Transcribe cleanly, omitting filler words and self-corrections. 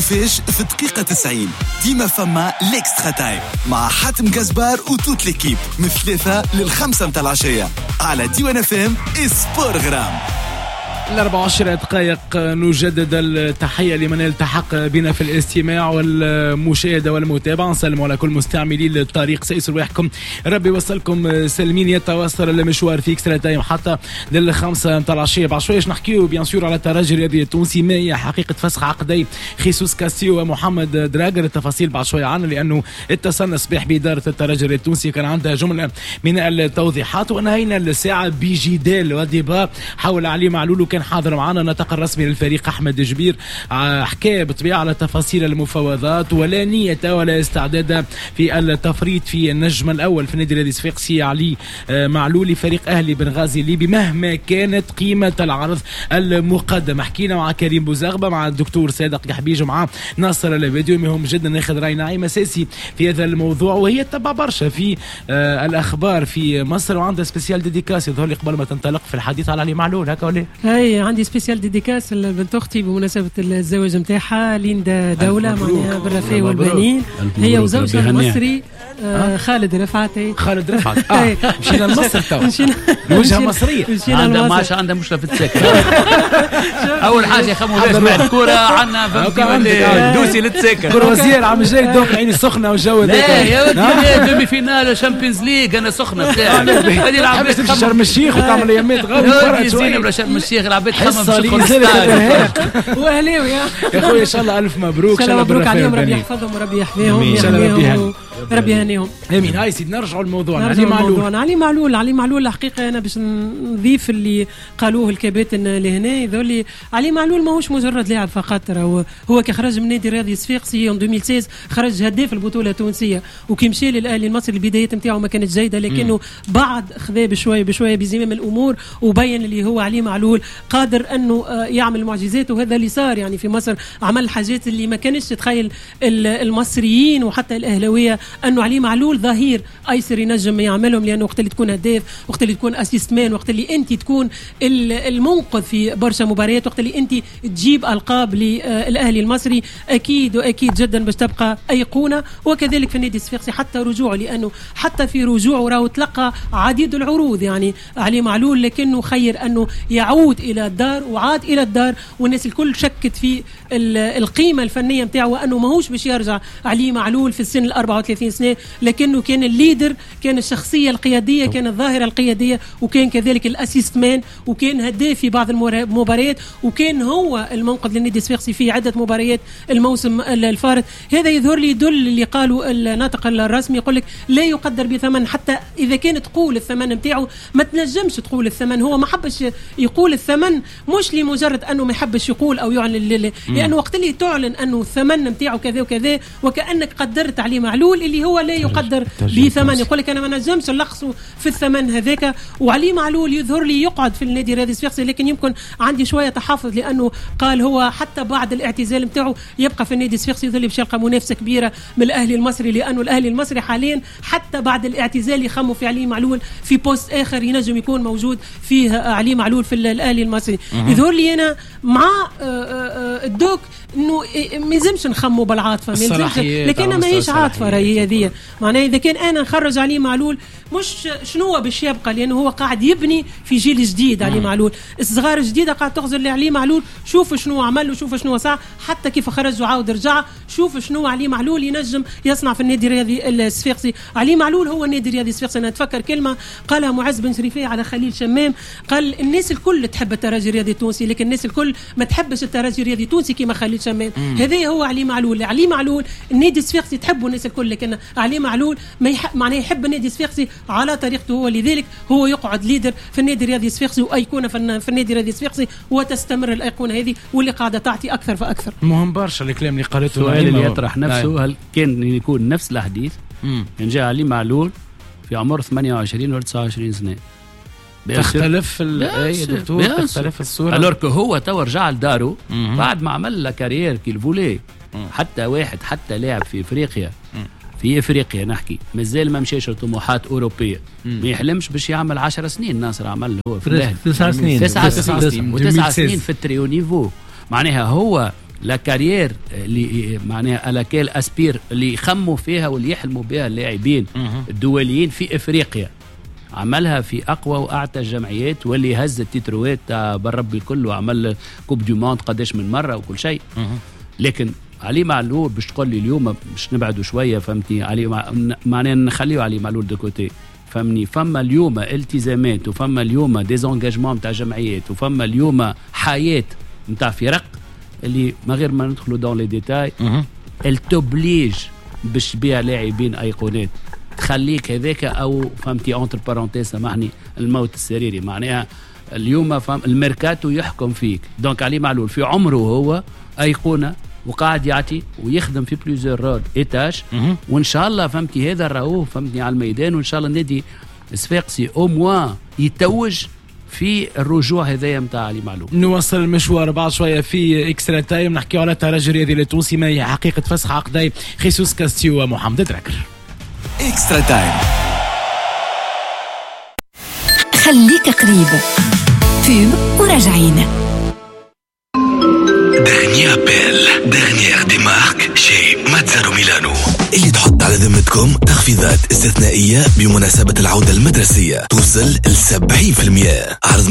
كيفاش في الدقيقة 90 ديما فما ليكسترا تايم مع حاتم جزبار وتوت ليكيب من 3 ل5 متاع العشية على ديوان اف ام سبورغرام. 24 دقائق نجدد التحية لمن التحق بنا في الاستماع والمشاهدة والمتابعة. نسلم على كل مستعملي الطريق سيس رواحكم، ربي يوصلكم سلمين. يتواصل المشوار في اكسترا تايم حتى للخمسة متاع العشية. بعد شوية نحكيو بيان سور على الترجي الرياضي التونسي، ما هي حقيقة فسخ عقدي خيسوس كاستيو ومحمد دراجر. التفاصيل بعد شوية عنه لأنه اتصلنا صباح بإدارة الترجي التونسي كان عندها جملة من التوضيحات، ونهينا الساعة بجدال وديبا حول علي معلول. كان حاضر معنا الناطق الرسمي للفريق أحمد جبير، حكى بطبيعة على تفاصيل المفاوضات ولا نية ولا استعداد في التفريط في النجم الأول في النادي الرياضي الصفاقسي علي معلول فريق أهلي بنغازي الليبي مهما كانت قيمة العرض المقدم. حكينا مع كريم بوزغبة، مع الدكتور صادق قحبيج، ومع ناصر الفيديو. مهم جدا ناخذ رأي نعيم أساسي في هذا الموضوع، وهي تتبع برشا في الأخبار في مصر، وعندها سبيسيال ديديكاس يظهر لي قبل ما تنطلق في الحديث على علي معلول. هكا ولا عندي سبيسيال ديديكاس لبنت اختي بمناسبة الزواج متاعها ليندا دولة معناها بالرفاه والبنين، هي وزوجها المصري خالد رفعتي. مشينا لمصر تو، وجهة مصرية عندها ماشا، عندها مشكلة في السكر. أول حاجة يخموا بيش مع الكورة عنا فهمتي دوسي للسكر كروزير العام الجاي دوم عيني سخنة والجو ذاك. لا يا ودي دومي فينال شامبيونز ليج أنا سخنة بتاعي. هذه لعبت في شرم الشيخ وتعمل يمات غادي زينة ولا شرم الشيخ لعبت خمم وأهليو يا أخوي. إن شاء الله ألف مبروك، إن شاء الله مبروك عليهم، ربي يحفظهم وربي يحميهم ربي يهنيهم. امين. هاي سيدي نرجعوا للموضوع. علي معلول الحقيقه انا باش نضيف اللي قالوه الكباتن لهنا ذولي. علي معلول ماهوش مجرد لاعب فقط، هو كي خرج من النادي الرياضي الصفاقسي 2016 خرج هداف البطوله التونسيه، وكي مشى للاهلي المصري البدايات نتاعو ما كانت جيده، لكنه بعد خذا بشويه بزمام الامور وبين اللي هو علي معلول قادر انه يعمل معجزات، وهذا اللي صار يعني في مصر. عمل حاجات اللي ما كانش تتخيل المصريين وحتى الاهلاويه انه علي معلول ظهير ايسر ينجم يعملهم، لانه وقت اللي تكون هداف، وقت اللي تكون اسيستمان، وقت اللي انت تكون المنقذ في برشا مباريات، وقت اللي انت تجيب القاب للاهلي المصري، اكيد واكيد جدا باش تبقى ايقونه. وكذلك في النادي الصفاقسي حتى رجوعه، لانه حتى في رجوعه راهو تلقى عديد العروض يعني علي معلول، لكنه خير انه يعود الى الدار، وعاد الى الدار والناس الكل شكت في القيمه الفنيه نتاعه، وانه ماهوش باش يرجع علي معلول في السن 34 سنة، لكنه كان الليدر، كان الشخصية القيادية، كان الظاهرة القيادية، وكان كذلك الأسيستمان، وكان هداف في بعض المباريات، وكان هو المنقذ للنادي الصفاقسي في عدة مباريات الموسم الفارط. هذا يظهر لي يدل اللي قالوا الناطق الرسمي، يقول لك لا يقدر بثمن، حتى إذا كان تقول الثمن نتاعو ما تنجمش تقول الثمن. هو ما حبش يقول الثمن، مش لمجرد أنه ما يحبش يقول أو يعلن، لأنه وقت اللي تعلن أنه الثمن نتاعو كذا وكذا، وكأنك قدرت عليه معلول اللي هو لا يقدر بثمن، يقول لك انا ما نجمش نلخصه في الثمن هذاك. وعلي معلول يظهر لي يقعد في النادي الرياضي الصفاقسي، لكن يمكن عندي شويه تحفظ، لانه قال هو حتى بعد الاعتزال نتاعو يبقى في النادي الصفاقسي، يظل باش يلقى منافسه كبيره من الاهلي المصري، لانه الاهلي المصري حاليا حتى بعد الاعتزال يخموا في علي معلول في بوست اخر ينجم يكون موجود فيه علي معلول في الاهلي المصري. يظهر لي انا مع الدوك انه ما يلزمش نخموا بالعاطفه، لكن ما هيش عاطفه راهي هذه. معناه اذا كان انا نخرج علي معلول مش شنو باش يبقى، لانه هو قاعد يبني في جيل جديد. علي معلول الصغار الجديده قاعد تغزر لعلي معلول، شوف شنو عمل وشوف شنو صار، حتى كيف خرج وعاود رجع، شوف شنو علي معلول ينجم يصنع في النادي الرياضي الصفاقسي. علي معلول هو النادي الرياضي الصفاقسي. انا اتفكر كلمه قالها معز بن شريفيه على خليل شمام، قال الناس الكل تحب الترجي الرياضي التونسي، لكن الناس الكل ما تحبش الترجي الرياضي التونسي كما خليل شمام. هذا هو علي معلول. علي معلول النادي الصفاقسي تحبه الناس الكل، لكن علي معلول معناه يحب النادي الصفاقسي على طريقته هو، لذلك هو يقعد ليدر في النادي الرياضي الصفاقسي وايقونه في النادي الرياضي الصفاقسي، وتستمر الايقونه هذه واللي قاعده تعطي اكثر فاكثر. مهم برشا الكلام اللي قالته. السؤال اللي يطرح نفسه، هل كان يكون نفس الحديث كان جاء علي معلول في عمر 28 و 29 سنه؟ تختلف يا دكتور، تختلف الصوره. الورك هو تو رجع لداره بعد ما عمل له كارير كي الفولي. حتى واحد حتى لاعب في افريقيا في افريقيا نحكي مازال ما مشاش طموحات اوروبيه، ما يحلمش باش يعمل 10 سنين. ناصر عمل هو في الاهلي 9 سنين و9 سنين في التريو نيفو. معناها هو لا كارير اللي معناها الاكيل اسبير اللي يخموا فيها واللي يحلموا بها اللاعبين الدوليين في افريقيا، عملها في اقوى واعتى الجمعيات، واللي هز التتروات تاع بالرب الكل وعمل كوب دو موند قداش من مره وكل شيء. لكن علي معلول باش تقول لي اليوم باش نبعدوا شويه فهمتني، علي معناها نخليه علي معلول دو كوتي فهمني. فما اليوم التزامات وفما اليوم ديزونجاجمون نتاع جمعيات وفما اليوم حياه نتاع فرق اللي ما غير ما ندخلوا دون لي ديتاي التوبليج باش تبيع لاعبين ايقونات، تخليك هذاك او فهمتي اونتر بارونتيز سامحني الموت السريري. معناها اليوم فهم الميركاتو يحكم فيك. دونك علي معلول في عمره هو ايقونه وقاعد يعطي ويخدم في بليزيور رول ايتاج، وان شاء الله فهمتي هذا راهو فهمتني على الميدان، وان شاء الله النادي الصفاقسي او موان يتوج في الرجوع هذايا متاع علي معلول. نوصل المشوار بعد شويه في اكسترا تايم نحكيو على الترجي الرياضي التونسي، ما هي حقيقه فسخ عقدي خيسوس كاستيو ومحمد دراكر. اكسترا تايم خليك قريب فيلم وراجعين. Dernier appel, dernière démarque chez Mazzaro Milano اللي تحط على ذمتكم تخفيضات استثنائية بمناسبة العودة المدرسية توصل ل 70%. عرض